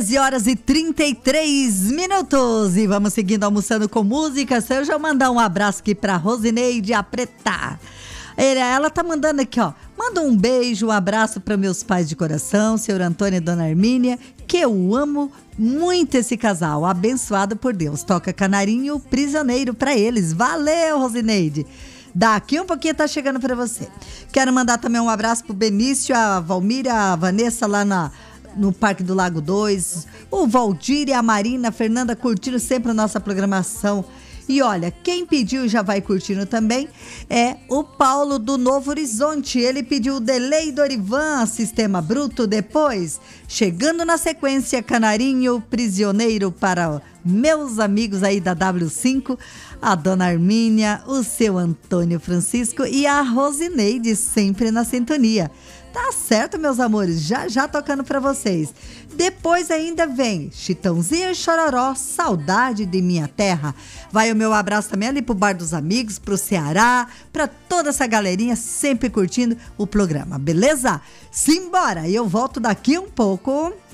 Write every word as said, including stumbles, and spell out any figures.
treze horas e trinta e três minutos e vamos seguindo almoçando com música. Deixa eu mandar um abraço aqui pra Rosineide Apretar. Ela tá mandando aqui, ó. Manda um beijo, um abraço para meus pais de coração, senhor Antônio e dona Armínia, que eu amo muito esse casal, abençoado por Deus. Toca Canarinho Prisioneiro para eles. Valeu, Rosineide. Daqui um pouquinho tá chegando para você. Quero mandar também um abraço pro Benício, a Valmira, a Vanessa lá na no Parque do Lago dois, o Valdir e a Marina, a Fernanda curtindo sempre a nossa programação. E olha, quem pediu e já vai curtindo também é o Paulo do Novo Horizonte. Ele pediu o Delay Dorivan, Sistema Bruto. Depois, chegando na sequência, Canarinho Prisioneiro para meus amigos aí da dáblio cinco, a dona Armínia, o seu Antônio Francisco e a Rosineide, sempre na sintonia. Tá certo, meus amores, já já tocando pra vocês. Depois ainda vem Chitãozinho e Chororó, Saudade de Minha Terra. Vai o meu abraço também ali pro Bar dos Amigos, pro Ceará, pra toda essa galerinha sempre curtindo o programa, beleza? Simbora, eu volto daqui um pouco.